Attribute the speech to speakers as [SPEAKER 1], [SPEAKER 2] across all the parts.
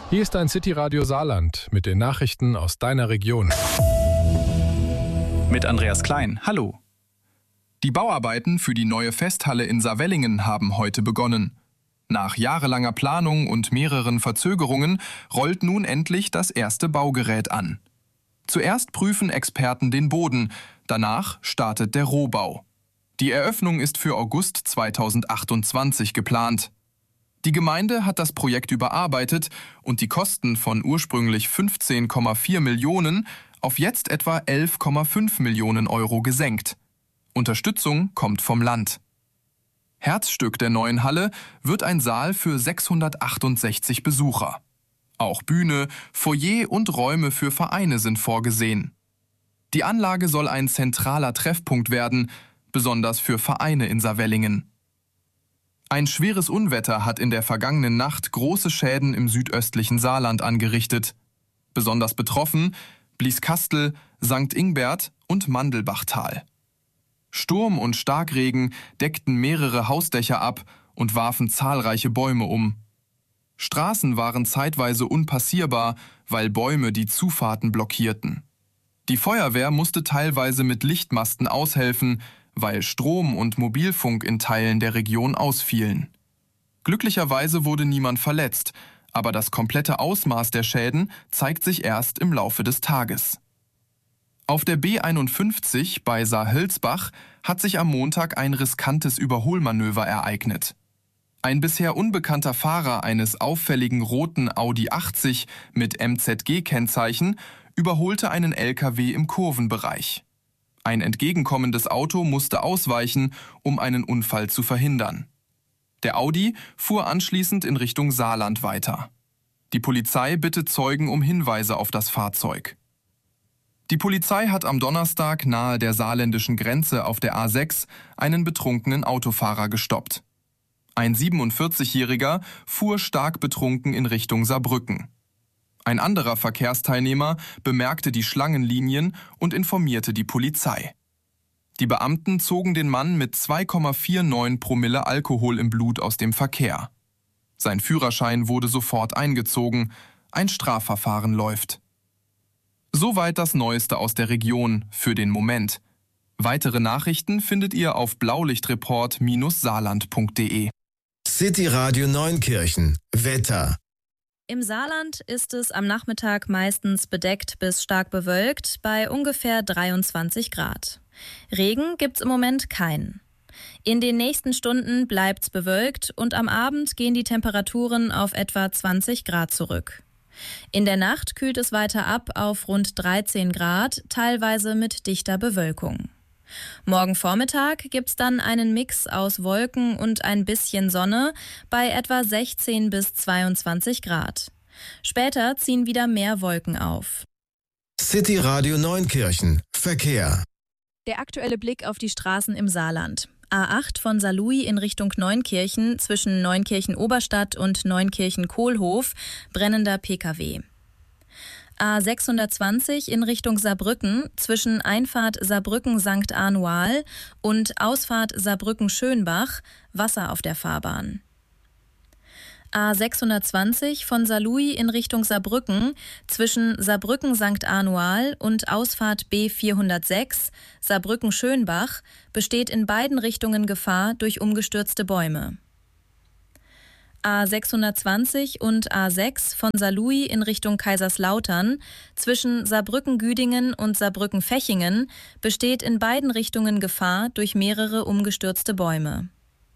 [SPEAKER 1] Hier ist dein City-Radio Saarland mit den Nachrichten aus deiner Region.
[SPEAKER 2] Mit Andreas Klein. Hallo. Die Bauarbeiten für die neue Festhalle in Saarwellingen haben heute begonnen. Nach jahrelanger Planung und mehreren Verzögerungen rollt nun endlich das erste Baugerät an. Zuerst prüfen Experten den Boden, danach startet der Rohbau. Die Eröffnung ist für August 2028 geplant. Die Gemeinde hat das Projekt überarbeitet und die Kosten von ursprünglich 15,4 Millionen auf jetzt etwa 11,5 Millionen Euro gesenkt. Unterstützung kommt vom Land. Herzstück der neuen Halle wird ein Saal für 668 Besucher. Auch Bühne, Foyer und Räume für Vereine sind vorgesehen. Die Anlage soll ein zentraler Treffpunkt werden, besonders für Vereine in Saarwellingen. Ein schweres Unwetter hat in der vergangenen Nacht große Schäden im südöstlichen Saarland angerichtet. Besonders betroffen Blieskastel, St. Ingbert und Mandelbachtal. Sturm und Starkregen deckten mehrere Hausdächer ab und warfen zahlreiche Bäume um. Straßen waren zeitweise unpassierbar, weil Bäume die Zufahrten blockierten. Die Feuerwehr musste teilweise mit Lichtmasten aushelfen, weil Strom und Mobilfunk in Teilen der Region ausfielen. Glücklicherweise wurde niemand verletzt, aber das komplette Ausmaß der Schäden zeigt sich erst im Laufe des Tages. Auf der B51 bei Saar-Hölzbach hat sich am Montag ein riskantes Überholmanöver ereignet. Ein bisher unbekannter Fahrer eines auffälligen roten Audi 80 mit MZG-Kennzeichen überholte einen LKW im Kurvenbereich. Ein entgegenkommendes Auto musste ausweichen, um einen Unfall zu verhindern. Der Audi fuhr anschließend in Richtung Saarland weiter. Die Polizei bittet Zeugen um Hinweise auf das Fahrzeug. Die Polizei hat am Donnerstag nahe der saarländischen Grenze auf der A6 einen betrunkenen Autofahrer gestoppt. Ein 47-Jähriger fuhr stark betrunken in Richtung Saarbrücken. Ein anderer Verkehrsteilnehmer bemerkte die Schlangenlinien und informierte die Polizei. Die Beamten zogen den Mann mit 2,49 Promille Alkohol im Blut aus dem Verkehr. Sein Führerschein wurde sofort eingezogen. Ein Strafverfahren läuft. Soweit das Neueste aus der Region für den Moment. Weitere Nachrichten findet ihr auf blaulichtreport-saarland.de.
[SPEAKER 3] City Radio Neunkirchen. Wetter.
[SPEAKER 4] Im Saarland ist es am Nachmittag meistens bedeckt bis stark bewölkt bei ungefähr 23 Grad. Regen gibt's im Moment keinen. In den nächsten Stunden bleibt's bewölkt und am Abend gehen die Temperaturen auf etwa 20 Grad zurück. In der Nacht kühlt es weiter ab auf rund 13 Grad, teilweise mit dichter Bewölkung. Morgen Vormittag gibt's dann einen Mix aus Wolken und ein bisschen Sonne bei etwa 16 bis 22 Grad. Später ziehen wieder mehr Wolken auf.
[SPEAKER 3] City Radio Neunkirchen. Verkehr.
[SPEAKER 4] Der aktuelle Blick auf die Straßen im Saarland. A8 von Saarlouis in Richtung Neunkirchen zwischen Neunkirchen-Oberstadt und Neunkirchen-Kohlhof, brennender Pkw. A620 in Richtung Saarbrücken zwischen Einfahrt Saarbrücken-St. Anual und Ausfahrt Saarbrücken-Schönbach, Wasser auf der Fahrbahn. A620 von Saarlouis in Richtung Saarbrücken zwischen Saarbrücken-St. Anual und Ausfahrt B406, Saarbrücken-Schönbach, besteht in beiden Richtungen Gefahr durch umgestürzte Bäume. A620 und A6 von Saarlouis in Richtung Kaiserslautern zwischen Saarbrücken-Güdingen und Saarbrücken-Fechingen besteht in beiden Richtungen Gefahr durch mehrere umgestürzte Bäume.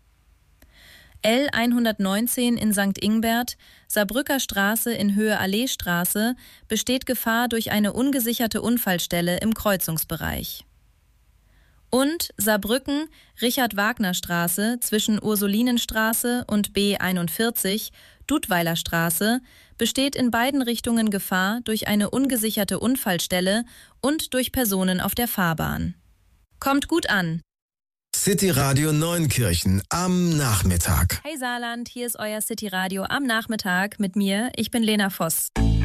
[SPEAKER 4] L119 in St. Ingbert, Saarbrücker Straße in Höhe Alleestraße besteht Gefahr durch eine ungesicherte Unfallstelle im Kreuzungsbereich. Und Saarbrücken, Richard-Wagner-Straße zwischen Ursulinenstraße und B41, Dudweiler Straße, besteht in beiden Richtungen Gefahr durch eine ungesicherte Unfallstelle und durch Personen auf der Fahrbahn. Kommt gut an!
[SPEAKER 3] City Radio Neunkirchen am Nachmittag.
[SPEAKER 4] Hey Saarland, hier ist euer City Radio am Nachmittag mit mir. Ich bin Lena Voss.